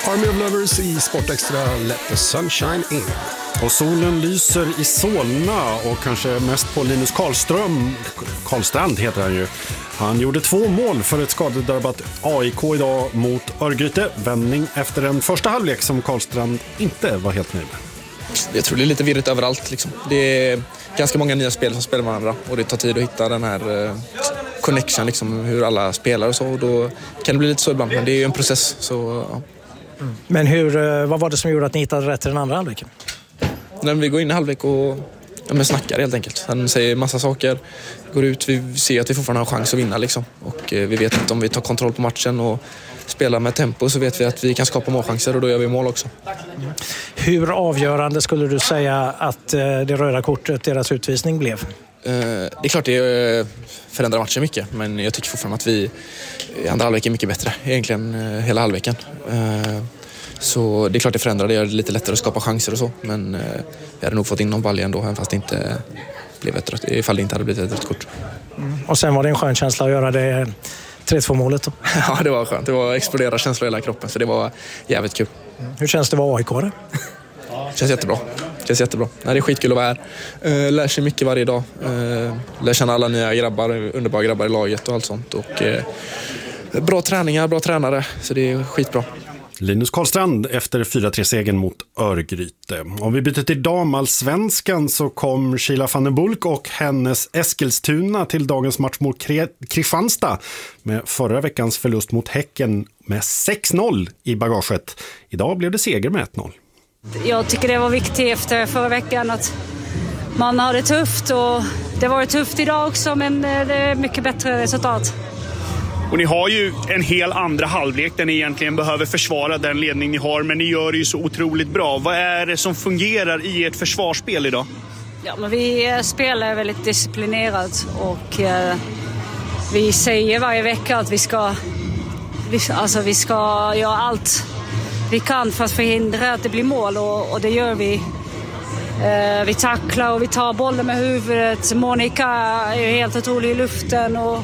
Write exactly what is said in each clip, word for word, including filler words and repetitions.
Army of Lovers i Sportextra, Let the Sunshine In. Och solen lyser i Solna och kanske mest på Linus Karlström. Karlstrand heter han ju. Han gjorde två mål för ett skadedrabbat A I K idag mot Örgryte. Vändning efter en första halvlek som Karlstrand inte var helt nöjd med. Jag tror det är lite virrigt överallt. Liksom. Det är ganska många nya spel som spelar varandra och det tar tid att hitta den här eh, connection, liksom, hur alla spelar och så. Och då kan det bli lite så ibland, men det är ju en process. Så, ja. mm. Men hur, vad var det som gjorde att ni hittade rätt i den andra halvleken? När vi går in i halvlek och ja, men snackar helt enkelt. Han säger massa saker, går ut, vi ser att vi fortfarande har chans att vinna. Liksom. Och eh, vi vet att om vi tar kontroll på matchen och spelar med tempo så vet vi att vi kan skapa målchanser och då gör vi mål också. Mm. Hur avgörande skulle du säga att eh, det röda kortet, deras utvisning blev? Eh, det är klart det förändrar matchen mycket, men jag tycker fortfarande att vi i andra halvlek är mycket bättre, egentligen eh, hela halvleken. Eh, så det är klart det förändrar, det gör det lite lättare att skapa chanser och så, men eh, vi hade nog fått in någon balj ändå, även fast det inte blev ett rött, ifall det inte hade blivit ett rött kort. Mm. Och sen var det en skön känsla att göra det tre två målet då? Ja, det var skönt. Det var explodera känslor i hela kroppen, så det var jävligt kul. Mm. Hur känns det att vara A I K-are? Känns jättebra. Känns jättebra. Nej, det är skitkul att vara här. Uh, lär sig mycket varje dag. Uh, lär känna alla nya grabbar, underbara grabbar i laget och allt sånt. Och, uh, bra träningar, bra tränare, så det är skitbra. Linus Karlstrand efter fyra tre-segern mot Örgryte. Om vi byter till damallsvenskan så kom Sheila van den Bulk och hennes Eskilstuna till dagens match mot Kristianstad med förra veckans förlust mot Häcken med sex noll i bagaget. Idag blev det seger med ett noll. Jag tycker det var viktigt efter förra veckan att man har det tufft och det var tufft idag också, men det är mycket bättre resultat. Och ni har ju en hel andra halvlek där ni egentligen behöver försvara den ledning ni har, men ni gör det ju så otroligt bra. Vad är det som fungerar i ert försvarsspel idag? Ja, men vi spelar väldigt disciplinerat och eh, vi säger varje vecka att vi ska, vi, alltså vi ska göra allt vi kan för att förhindra att det blir mål, och, och det gör vi. Eh, vi tacklar och vi tar bollen med huvudet. Monica är ju helt otrolig i luften och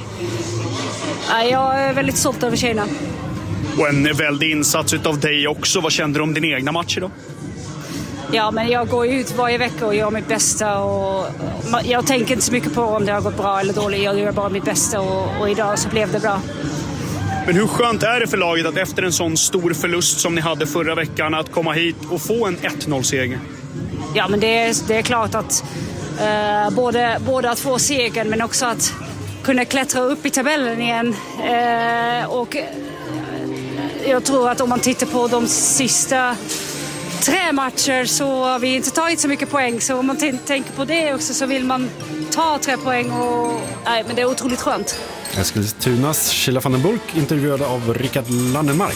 eh, jag är väldigt stolt över tjejerna. Och en väldig insats av dig också. Vad kände du om din egna match idag? Ja, men jag går ut varje vecka och gör mitt bästa och jag tänker inte så mycket på om det har gått bra eller dåligt. Jag gör bara mitt bästa och, och idag så blev det bra. Men hur skönt är det för laget att efter en sån stor förlust som ni hade förra veckan att komma hit och få en ett noll-seger? Ja, men det är, det är klart att eh, både, både att få segern men också att kunna klättra upp i tabellen igen. Eh, och eh, jag tror att om man tittar på de sista tre matcher så har vi inte tagit så mycket poäng. Så om man t- tänker på det också så vill man ta tre poäng och nej, men det är otroligt skönt. Eskilstunas Sheila van den Bulk intervjuade av Rickard Lannemark.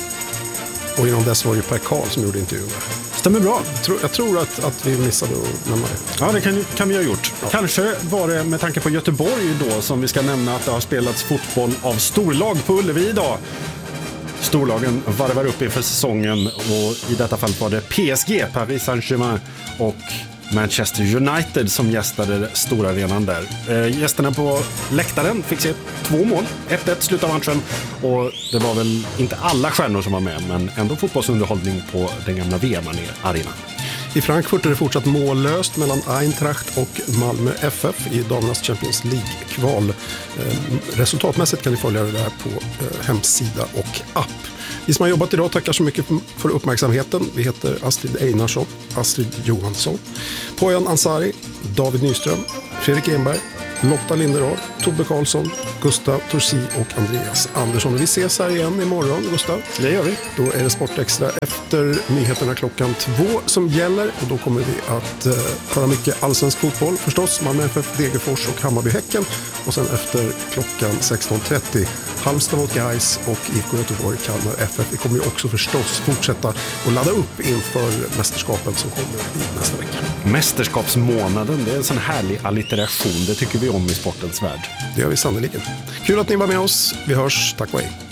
Och innan dess var det Per Karl som gjorde intervjun. Stämmer bra. Jag tror, jag tror att, att vi missade att nämna det. Ja, det kan, kan vi ha gjort. Ja. Kanske var det med tanke på Göteborg då som vi ska nämna att det har spelats fotboll av storlag på Ullevi idag. Storlagen varvar upp inför säsongen och i detta fall var det P S G, Paris Saint-Germain och Manchester United som gästade stora arenan där. Eh, gästerna på läktaren fick se två mål. ett ett slutade matchen och det var väl inte alla stjärnor som var med, men ändå fotbollsunderhållning på den gamla V M-arenan. I Frankfurt är det fortsatt mållöst mellan Eintracht och Malmö F F i damernas Champions League-kval. Eh, resultatmässigt kan ni följa det där på eh, hemsida och app. Vi som har jobbat idag tackar så mycket för uppmärksamheten. Vi heter Astrid Einarsson, Astrid Johansson, Pojan Ansari, David Nyström, Fredrik Enberg, Lotta Linderad, Tobbe Karlsson, Gustav Torsi och Andreas Andersson. Vi ses här igen imorgon, Gustav. Det gör vi. Då är det Sportextra efter nyheterna klockan två som gäller. Och då kommer vi att eh, höra mycket allsvensk fotboll förstås. Malmö F F, Degerfors och Hammarby-Häcken. Och sen efter klockan sexton trettio Halmstad mot Gais och I F K Göteborg, Kalmar F F. Vi kommer ju också förstås fortsätta att ladda upp inför mästerskapen som kommer i nästa vecka. Mästerskapsmånaden, det är en sån härlig allitteration. Det tycker vi om i sportens värld. Det gör vi sannoliken. Kul att ni var med oss. Vi hörs. Tack och hej.